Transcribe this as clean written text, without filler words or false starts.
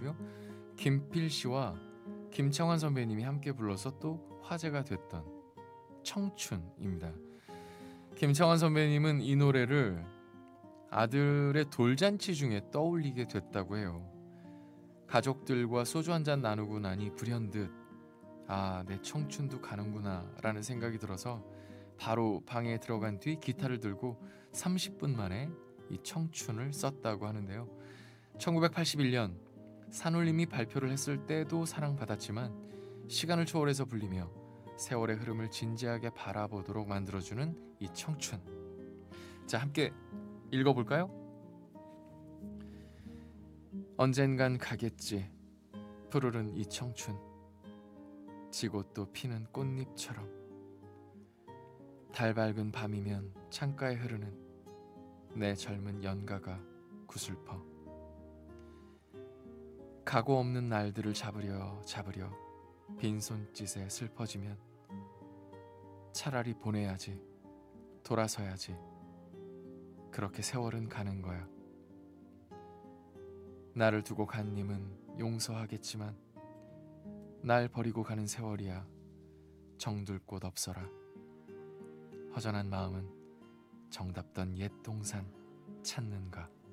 노래고요. 김필 씨와 김창완 선배님이 함께 불러서 또 화제가 됐던 청춘입니다. 김창완 선배님은 이 노래를 아들의 돌잔치 중에 떠올리게 됐다고 해요. 가족들과 소주 한잔 나누고 나니 불현듯 내 청춘도 가는구나 라는 생각이 들어서 바로 방에 들어간 뒤 기타를 들고 30분 만에 이 청춘을 썼다고 하는데요. 1981년 산울림이 발표를 했을 때도 사랑받았지만 시간을 초월해서 불리며 세월의 흐름을 진지하게 바라보도록 만들어주는 이 청춘. 자, 함께 읽어볼까요? 언젠간 가겠지 푸르른 이 청춘, 지고 또 피는 꽃잎처럼. 달 밝은 밤이면 창가에 흐르는 내 젊은 연가가 구슬퍼. 각오 없는 날들을 잡으려 빈손짓에 슬퍼지면 차라리 보내야지, 돌아서야지. 그렇게 세월은 가는 거야. 나를 두고 간 님은 용서하겠지만 날 버리고 가는 세월이야 정들 곳 없어라. 허전한 마음은 정답던 옛 동산 찾는가.